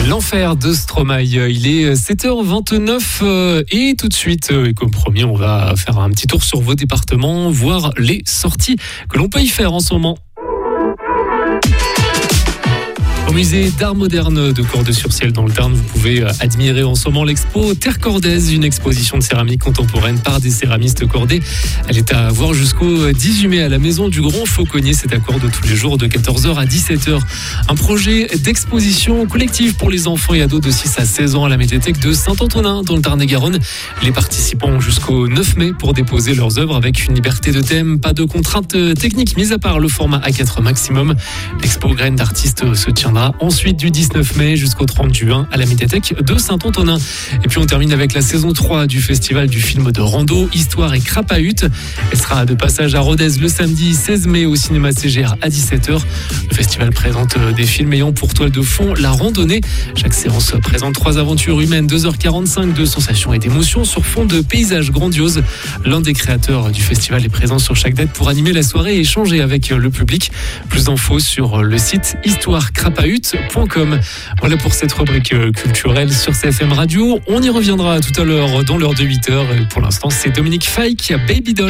L'enfer de Stromae, il est 7h29 et tout de suite, comme promis, on va faire un petit tour sur vos départements, voir les sorties que l'on peut y faire en ce moment. Au musée d'art moderne de Cordes-sur-Ciel dans le Tarn, vous pouvez admirer en ce moment l'expo Terre Cordaise, une exposition de céramique contemporaine par des céramistes cordés. Elle est à voir jusqu'au 18 mai à la maison du Grand Fauconnier. C'est à Cordes tous les jours de 14h à 17h. Un projet d'exposition collective pour les enfants et ados de 6 à 16 ans à la médiathèque de Saint-Antonin dans le Tarn-et-Garonne. Les participants ont jusqu'au 9 mai pour déposer leurs œuvres avec une liberté de thème, pas de contraintes techniques, mis à part le format A4 maximum. L'expo Graines d'artistes se tiendra ensuite du 19 mai jusqu'au 30 juin à la médiathèque de Saint-Antonin. Et puis on termine avec la saison 3 du festival du film de rando, Histoire et Crapahut. Elle sera de passage à Rodez le samedi 16 mai au cinéma CGR à 17h. Le festival présente des films ayant pour toile de fond la randonnée. Chaque séance présente 3 aventures humaines, 2h45 de sensations et d'émotions sur fond de paysages grandioses. L'un des créateurs du festival est présent sur chaque date pour animer la soirée et échanger avec le public. Plus d'infos sur le site histoirecrapahut.com. Voilà pour cette rubrique culturelle sur CFM Radio. On y reviendra tout à l'heure dans l'heure de 8h. Pour l'instant, c'est Dominique Fay qui a Baby Doll.